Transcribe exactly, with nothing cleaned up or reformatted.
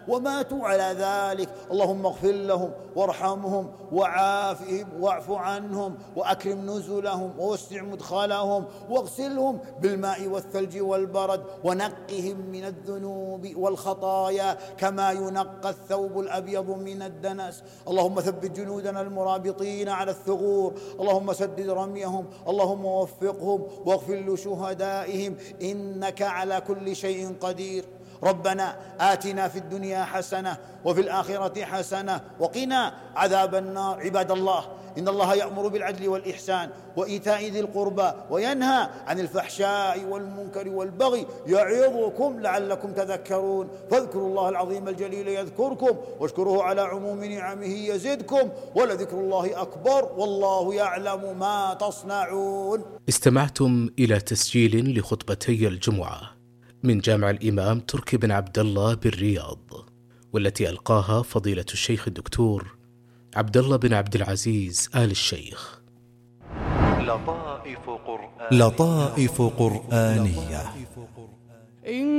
وماتوا على ذلك. اللهم اغفر لهم وارحمهم وعافهم واعف عنهم وأكرم نزلهم ووسع مدخلهم واغسلهم بالماء والثلج والبرد ونقهم من الذنوب والخطايا كما ينقى الثوب الأبيض من الدنس. اللهم ثبت جنودنا المرابطين على الثغور، اللهم سدد رميهم، اللهم وفقهم واغفر لشهدائهم إنك على كل شيء قدير. ربنا آتنا في الدنيا حسنة وفي الآخرة حسنة وقنا عذاب النار. عباد الله، إن الله يأمر بالعدل والإحسان وإيتاء ذي القربى وينهى عن الفحشاء والمنكر والبغي يعظكم لعلكم تذكرون. فاذكروا الله العظيم الجليل يذكركم واشكروه على عموم نعمه يزدكم ولذكر الله أكبر والله يعلم ما تصنعون. استمعتم إلى تسجيل لخطبتي الجمعة من جامع الإمام تركي بن عبد الله بالرياض، والتي ألقاها فضيلة الشيخ الدكتور عبد الله بن عبد العزيز آل الشيخ. لطائف قرآنية, لطائف قرآنية.